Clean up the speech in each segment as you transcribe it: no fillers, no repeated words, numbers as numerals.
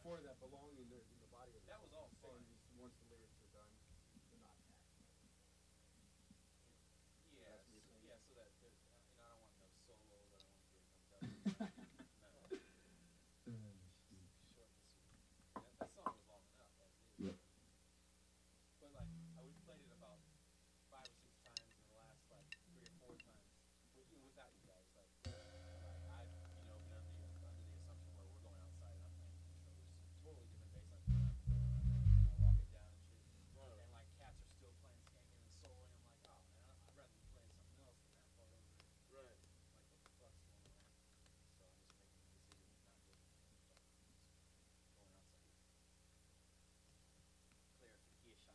before that belong in the body of the That was song. all He's fun. saying just once the lyrics are done, they're not attached. Yeah, That's what you're saying? yeah. So that there, I don't want no solos. I don't want to hear no dubstep. No, short and sweet. That song was long enough as is. Yeah. But like, we played it about 5 or 6 times in the last like 3 or 4 times, even without you guys. Like I've been under the assumption where we're going outside and I'm playing intro, which is a totally different bass line. I walk it down and shit, and like cats are still playing skanking and soloing. I'm like, oh man, I'd rather be playing something else than that part over here. Right. I'm like, what the fuck's going on? So I'm just making the decision not to fuck going outside. Clarification.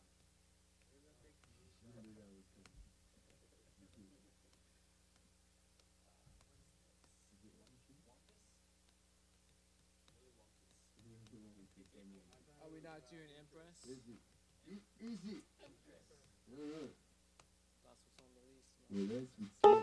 What is this? Wampus? Willy Wonkus. Are we not doing Impress? Easy. Easy. Impress. That's what's on the list. Well, that's